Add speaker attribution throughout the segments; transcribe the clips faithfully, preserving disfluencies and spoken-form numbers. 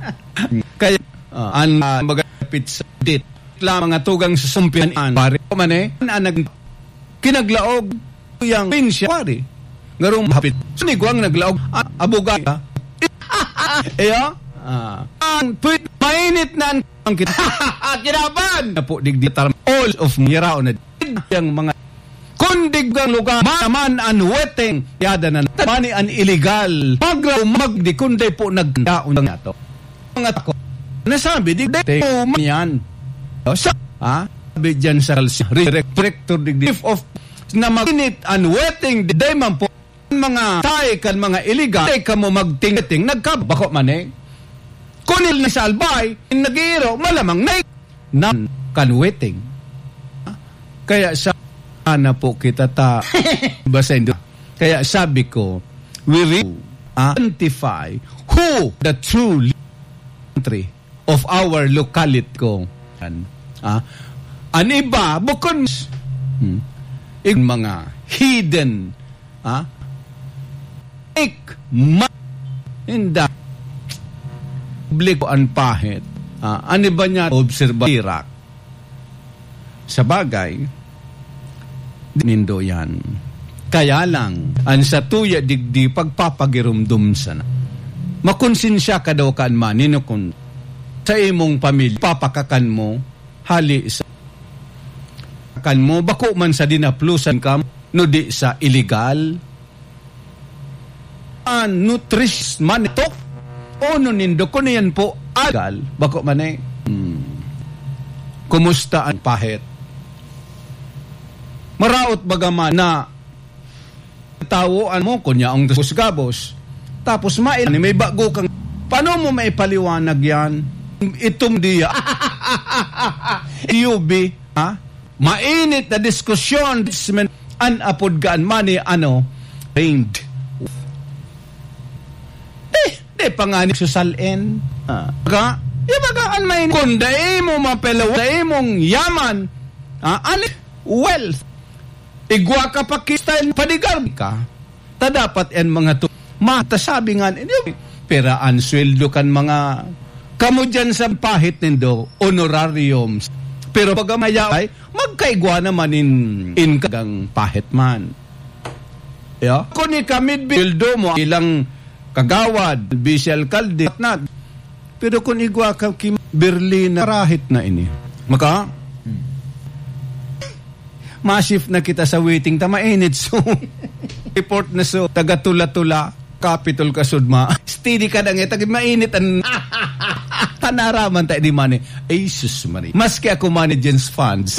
Speaker 1: Kaya, uh, ang uh, magapit sa dit, lang mga tugang susumpian, pare, kumane, anag, kinaglaog, yung pinsya, pare, ngarong hapit, sunigwang naglaog, uh, abugay, ha? Eyo, ah, ang tweet, mainit na ang kita, kinaban, na po, digditar, all of mirao na, yung mga, kundig ang lugar, man an wetting, yada na, mani an illegal, magraw magdi, kundi po nagdaon na ito. Mga tako, nasabi, di, di, po, yan, sa, ha, sabi dyan sa rector, digdi, if of, na maginit an wetting, di, di man po, mga tay kan mga illegal, di ka mo magting-ting, nagkabako man eh, kunil ni sa albay, nag-iiro, malamang na, nan kan wetting. Kaya sa ana po kita ta basahin. Kaya sabi ko, we really identify who the true country of our locality ko. Ah, an iba bukod hmm, ig mga hidden ah ik ma inda public an pahit. Ah, an iba niya obserba Iraq. Sa bagay nindo yan. Kaya lang, ang sa tuya digdi pagpapagirumdum sana. Makonsensya ka daw kaan man, ninukon sa imong pamilya, papakakan mo, hali sa kan mo, bako man sa dinaplusan ka, no di sa illegal. An nutris man ito, o no nindo, kung yan po, illegal, bako man eh, hmm. Kumusta ang pahit? Maraot bagaman na tawuan mo kunya ang gabos tapos mail may bago kang paano mo maipaliwanag yan itom diya U B ha mainit na diskusyon an apod gaan mani ano reigned eh de pangani susalin ah ka ibagaan may kunday mo mapelaw day mong yaman ah ani wealth igwa ka pa style padigar ka. Ta dapat en mga to. Mata sabi nga, pera answeldo kan mga kamo dyan sa pahit nindo, honorariums. Pero pag amaya ay, magkaigwa naman in, in kagang pahit man. Yeah? Kung ikamid bildo mo, ilang kagawad, bisi alkalde, na. Pero kung igwa ka kim Berlin, rahit na ini. Maka, masif na kita sa waiting ta mainit so report na so taga tula-tula capital kasudma steady ka dang tag mainit an kanaraman ta di mani ay sus mari maski ako managers funds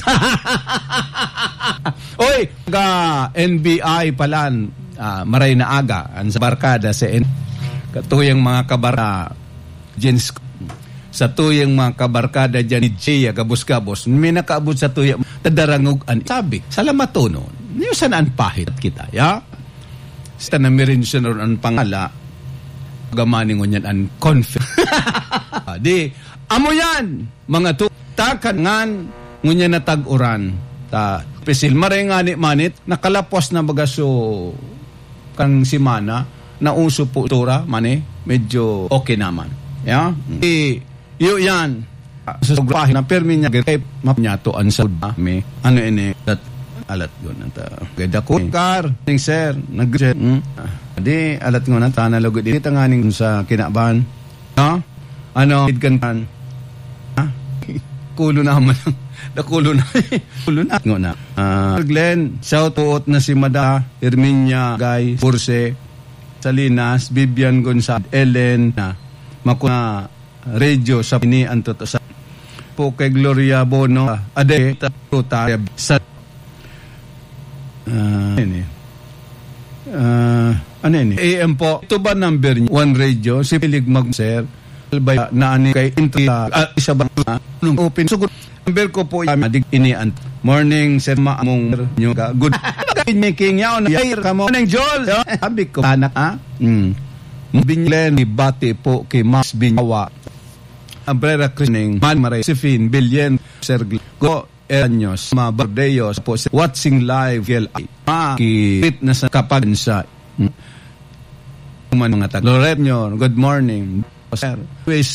Speaker 1: oy ga N B I palan uh, maray na aga an sa barkada sa N- katuyang mga kabara gens sa tuyang mga kabarkada dyan ni Jaya gabos-gabos may nakaabot sa tuyang tadarangog an sabi salamat tono niyo sanaan pahit kita ya sa na meron siya ron ang pangala gamanin ko niyan ang confident di amo yan mga tutakan ngan ngunya na tag-uran ta pesil maray nga ni manit nakalapos na bagaso kang simana na uso po tura mani medyo okay naman ya di yo yan sa sobrahin na permi niya gay mapnyato an sa me ano ini that alat gon ata gada ko car ning sir nag hmm? Di alat ngo na tana lugod di tanganing sa kinaban no ano idkantan ha kulo na man da kulo na kulo na ngo na uh, Glenn shout out na si Mada Herminia Guy Forse Salinas Vivian Gonzalez Ellen na makuna radio sa pini anto sa po kay Gloria Bono ade ta sa uh, ini uh, ano ini A M po ito ba number niyo one radio si Pilig Mag-sir albay na ani kay intri uh, isa ba nung open so number ko po adig ini an morning sir ma among nyo ga good making yaw na yair kamo nang Joel sabi ko anak ha mm binlen ni bati po kay Mas Binyawa Umbrella Christening, Man Maray, Sifin, Bilyen, Sergio, Go, Eanyos, Ma Bardeyos, po watching live, Gel, Ma, Kit na sa kapagansa. Mga tag. Lorenyo, good morning, sir.